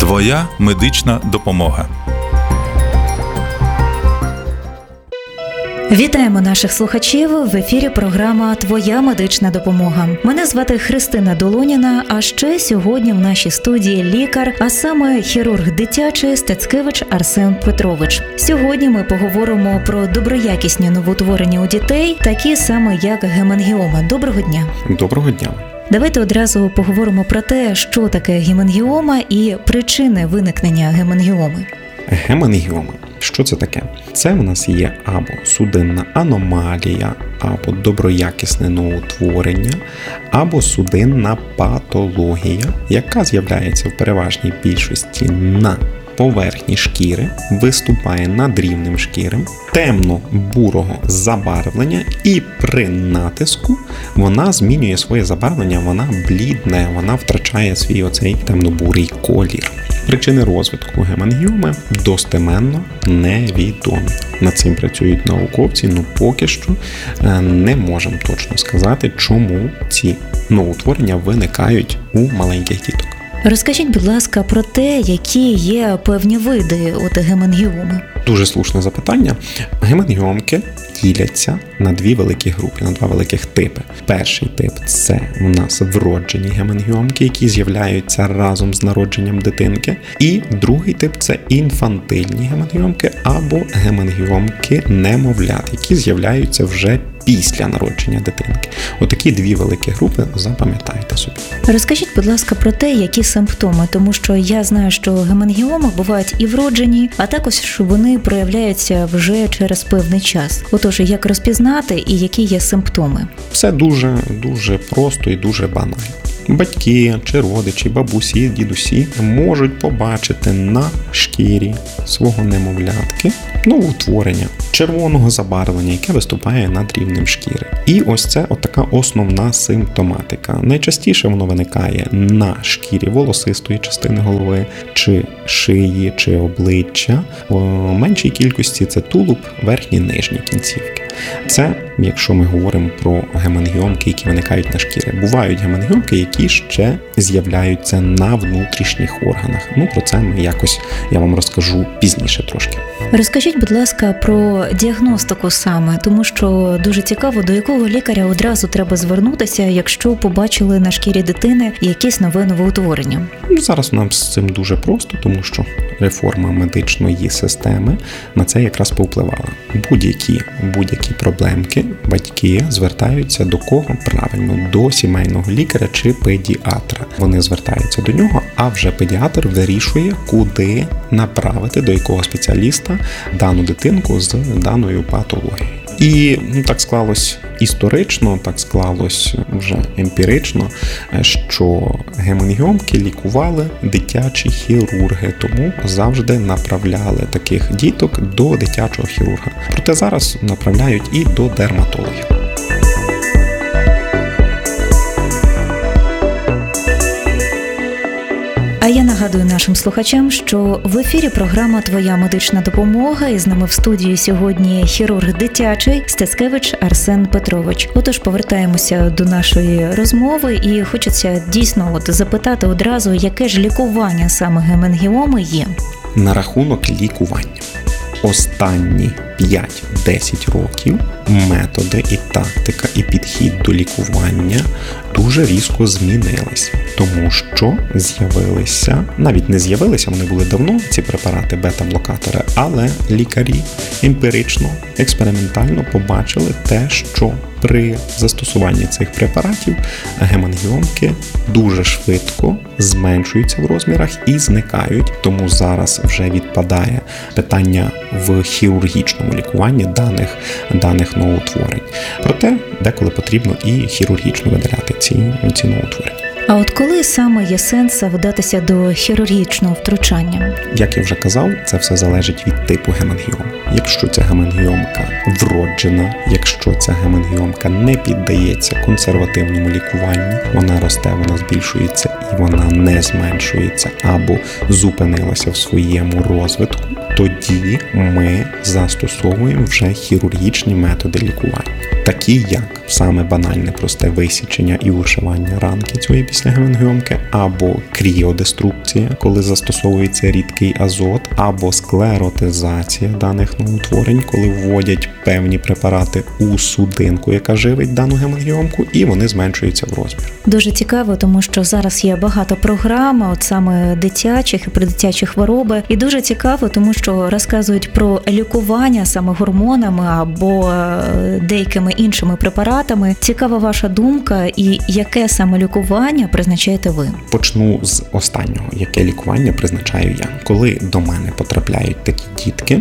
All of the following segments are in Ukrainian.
Твоя медична допомога. Вітаємо наших слухачів! В ефірі програма «Твоя медична допомога». Мене звати Христина Долоніна, а ще сьогодні в нашій студії лікар, а саме хірург дитячий Стецкевич Арсен Петрович. Сьогодні ми поговоримо про доброякісні новоутворення у дітей, такі саме як гемангіома. Доброго дня! Доброго дня! Давайте одразу поговоримо про те, що таке гемангіома і причини виникнення гемангіоми. Гемангіома. Що це таке? Це в нас є або судинна аномалія, або доброякісне новоутворення, або судинна патологія, яка з'являється в переважній більшості на поверхні шкіри, виступає над рівнем шкіри, темно-бурого забарвлення, і при натиску вона змінює своє забарвлення, вона блідне, вона втрачає свій оцей темно-бурий колір. Причини розвитку гемангіоми достеменно невідомі. Над цим працюють науковці, але поки що не можемо точно сказати, чому ці новоутворення виникають у маленьких діток. Розкажіть, будь ласка, про те, які є певні види гемангіоми. Дуже слушне запитання. Гемангіомки діляться на дві великі групи, на два великих типи. Перший тип – це у нас вроджені гемангіомки, які з'являються разом з народженням дитинки. І другий тип – це інфантильні гемангіомки або гемангіомки немовлят, які з'являються вже після народження дитинки. Отакі дві великі групи запам'ятайте собі. Розкажіть, будь ласка, про те, які симптоми, тому що я знаю, що гемангіоми бувають і вроджені, а також що вони проявляються вже через певний час. Отож, як розпізнати і які є симптоми? Все дуже просто і дуже банально. Батьки чи родичі, бабусі, дідусі можуть побачити на шкірі свого немовлятки новоутворення червоного забарвлення, яке виступає над рівнем шкіри. І ось це така основна симптоматика. Найчастіше воно виникає на шкірі волосистої частини голови, чи шиї, чи обличчя. У меншій кількості це тулуб, верхні, нижні кінцівки. Це, якщо ми говоримо про гемангіомки, які виникають на шкірі. Бувають гемангіомки, які ще з'являються на внутрішніх органах. Про це я вам розкажу пізніше трошки. Розкажіть, будь ласка, про діагностику саме, тому що дуже цікаво, до якого лікаря одразу треба звернутися, якщо побачили на шкірі дитини якесь нове новоутворення. Зараз нам з цим дуже просто, тому що реформа медичної системи на це якраз повпливала. Будь-які проблемки батьки звертаються до кого? Правильно, до сімейного лікаря чи педіатра. Вони звертаються до нього, а вже педіатр вирішує, куди направити, до якого спеціаліста дану дитинку з даною патологією. І так склалось історично, так склалось вже емпірично, що гемангіомки лікували дитячі хірурги, тому завжди направляли таких діток до дитячого хірурга. Проте зараз направляють і до дерматологів. А я нагадую нашим слухачам, що в ефірі програма «Твоя медична допомога» і з нами в студії сьогодні хірург дитячий Стецкевич Арсен Петрович. Отож, повертаємося до нашої розмови і хочеться дійсно запитати одразу, яке ж лікування саме гемангіоми є? На рахунок лікування. Останні 5-10 років методи і тактика, і підхід до лікування дуже різко змінилися. Тому що навіть не з'явилися, вони були давно, ці препарати, бета-блокатори, але лікарі емпірично, експериментально побачили те, що при застосуванні цих препаратів гемангіомки дуже швидко зменшуються в розмірах і зникають. Тому зараз вже відпадає питання в хірургічному лікуванні даних новоутворень. Проте деколи потрібно і хірургічно видаляти ці новоутворення. А от коли саме є сенс вдатися до хірургічного втручання? Як я вже казав, це все залежить від типу гемангіоми. Якщо ця гемангіомка вроджена, якщо ця гемангіомка не піддається консервативному лікуванню, вона росте, вона збільшується і вона не зменшується або зупинилася в своєму розвитку, тоді ми застосовуємо вже хірургічні методи лікування. Такі як саме банальне просте висічення і ушивання ранки цієї після гемангіомки, або кріодеструкція, коли застосовується рідкий азот, або склеротизація даних новоутворень, коли вводять певні препарати у судинку, яка живить дану гемангіомку, і вони зменшуються в розмірі. Дуже цікаво, тому що зараз є багато програм, от саме дитячих і преддитячі хвороби. І дуже цікаво, тому що розказують про лікування саме гормонами або деякими іншими препаратами. Цікава ваша думка і яке саме лікування призначаєте ви? Почну з останнього. Яке лікування призначаю я? Коли до мене потрапляють такі дітки,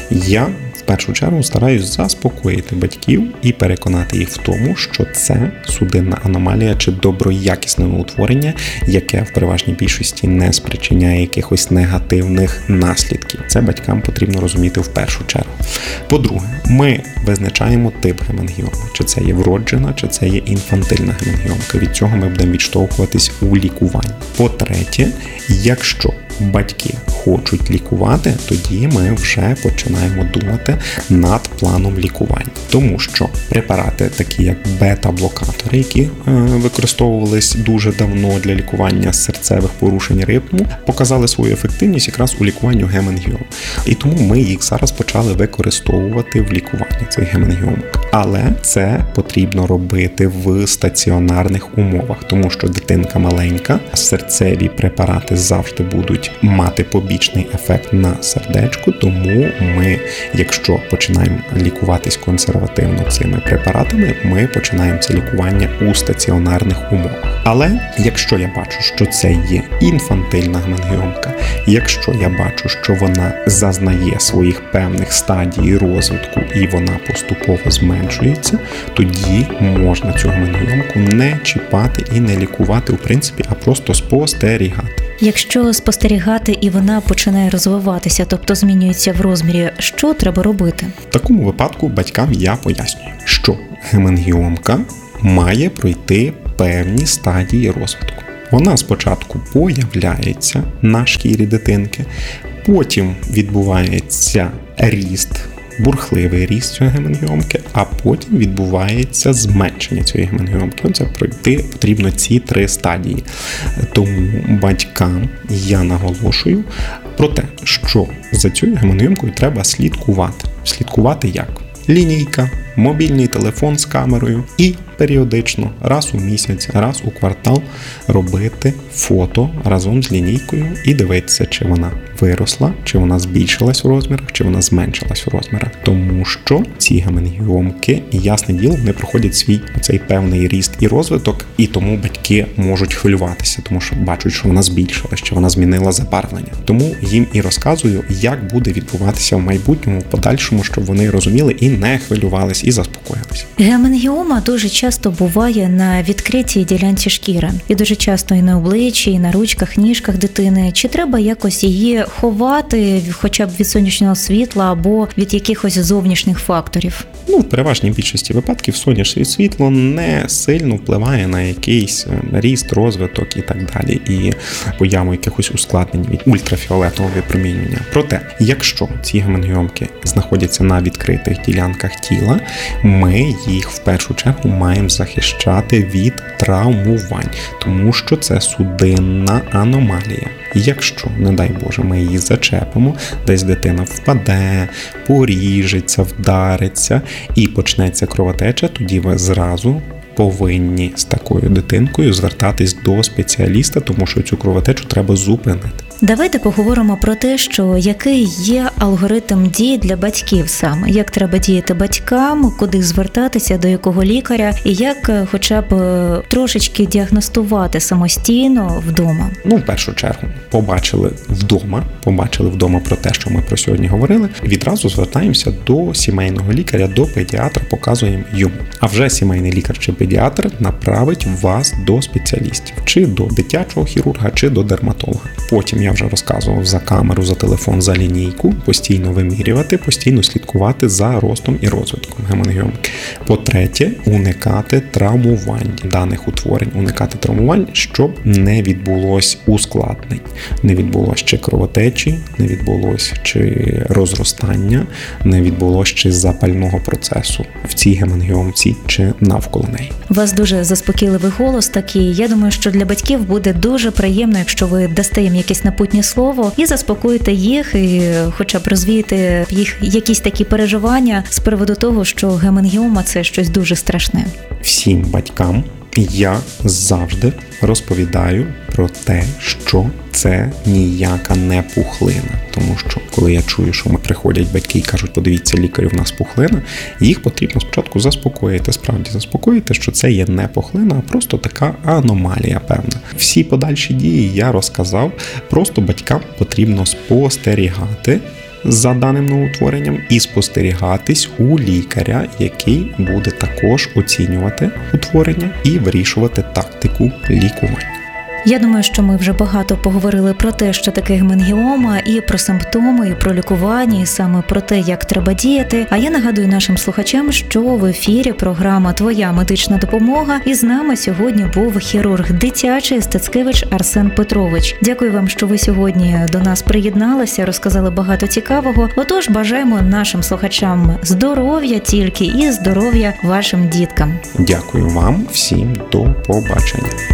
я в першу чергу стараюсь заспокоїти батьків і переконати їх в тому, що це судинна аномалія чи доброякісне утворення, яке в переважній більшості не спричиняє якихось негативних наслідків. Це батькам потрібно розуміти в першу чергу. По-друге, ми визначаємо тип гемангіоми. Чи це є вроджена, чи це є інфантильна гемангіомка. Від цього ми будемо відштовхуватись у лікуванні. По-третє, якщо батьки хочуть лікувати, тоді ми вже починаємо думати над планом лікування. Тому що препарати, такі як бета-блокатори, які використовувались дуже давно для лікування серцевих порушень ритму, показали свою ефективність якраз у лікуванні гемангіом. І тому ми їх зараз почали використовувати в лікуванні цих гемангіомок. Але це потрібно робити в стаціонарних умовах, тому що дитинка маленька, серцеві препарати завжди будуть мати побічний ефект на сердечку, тому ми, якщо починаємо лікуватись консервативно цими препаратами, ми починаємо це лікування у стаціонарних умовах. Але якщо я бачу, що це є інфантильна гемангіомка, якщо я бачу, що вона зазнає своїх певних стадій розвитку і вона поступово зменшується, тоді можна цю гемангіомку не чіпати і не лікувати в принципі, а просто спостерігати. Якщо спостерігати і вона починає розвиватися, тобто змінюється в розмірі, що треба робити? В такому випадку батькам я пояснюю, що гемангіомка має пройти певні стадії розвитку. Вона спочатку появляється на шкірі дитинки, потім відбувається ріст, бурхливий ріст цієї гемангіомки, а потім відбувається зменшення цієї гемангіомки. Оце пройти потрібно ці 3 стадії. Тому батькам я наголошую про те, що за цією гемангіомкою треба слідкувати. Слідкувати як? Лінійка, мобільний телефон з камерою і періодично, раз у місяць, раз у квартал робити фото разом з лінійкою і дивитися, чи вона виросла, чи вона збільшилась у розмірах, чи вона зменшилась у розмірах. Тому що ці гемангіомки, ясне діло, вони проходять свій цей певний ріст і розвиток, і тому батьки можуть хвилюватися, тому що бачать, що вона збільшилась, що вона змінила забарвлення. Тому їм і розказую, як буде відбуватися в майбутньому, в подальшому, щоб вони розуміли і не хвилювались, і заспокоїлись. Гемангіома дуже часто буває на відкритій ділянці шкіри. І дуже часто і на обличчі, і на ручках, ніжках дитини. Чи треба якось її ховати хоча б від сонячного світла або від якихось зовнішніх факторів? В переважній більшості випадків сонячне світло не сильно впливає на якийсь ріст, розвиток і так далі, і появу якихось ускладнень від ультрафіолетового випромінювання. Проте, якщо ці гемангіомки знаходяться на відкритих ділянках тіла, ми їх в першу чергу маємо захищати від травмувань, тому що це судинна аномалія. Якщо, не дай Боже, ми її зачепимо, десь дитина впаде, поріжеться, вдариться і почнеться кровотеча, тоді ви зразу повинні з такою дитинкою звертатись до спеціаліста, тому що цю кровотечу треба зупинити. Давайте поговоримо про те, що який є алгоритм дій для батьків саме. Як треба діяти батькам, куди звертатися, до якого лікаря, і як хоча б трошечки діагностувати самостійно вдома. В першу чергу, побачили вдома про те, що ми про сьогодні говорили, відразу звертаємося до сімейного лікаря, до педіатра, показуємо йому. А вже сімейний лікар чи педіатр направить вас до спеціалістів, чи до дитячого хірурга, чи до дерматолога. Потім я вже розказував, за камеру, за телефон, за лінійку, постійно вимірювати, постійно слідкувати за ростом і розвитком гемангіомки. По-третє, уникати травмувань даних утворень, уникати травмувань, щоб не відбулось ускладнень, не відбулось чи кровотечі, не відбулось чи розростання, не відбулось чи запального процесу в цій гемангіомці чи навколо неї. У вас дуже заспокійливий голос такий. Я думаю, що для батьків буде дуже приємно, якщо ви дасте їм якесь напутнє слово і заспокоїте їх, і хоча б розвієте їх якісь такі переживання з приводу того, що гемангіома – це щось дуже страшне. Всім батькам я завжди розповідаю про те, що це ніяка не пухлина. Тому що, коли я чую, що приходять батьки і кажуть, подивіться, лікарю, в нас пухлина, їх потрібно спочатку заспокоїти, справді заспокоїти, що це є не пухлина, а просто така аномалія певна. Всі подальші дії я розказав, просто батькам потрібно спостерігати за даним новоутворенням і спостерігатись у лікаря, який буде також оцінювати утворення і вирішувати тактику лікування. Я думаю, що ми вже багато поговорили про те, що таке гемангіома, і про симптоми, і про лікування, і саме про те, як треба діяти. А я нагадую нашим слухачам, що в ефірі програма «Твоя медична допомога», і з нами сьогодні був хірург дитячий Стецкевич Арсен Петрович. Дякую вам, що ви сьогодні до нас приєдналися, розказали багато цікавого. Отож, бажаємо нашим слухачам здоров'я тільки і здоров'я вашим діткам. Дякую вам всім, до побачення.